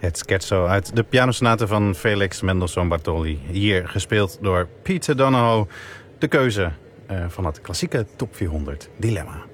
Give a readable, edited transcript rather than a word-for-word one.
Het scherzo uit de pianosonate van Felix Mendelssohn Bartholdy. Hier gespeeld door Peter Donahoe. De keuze van het klassieke Top 400 dilemma.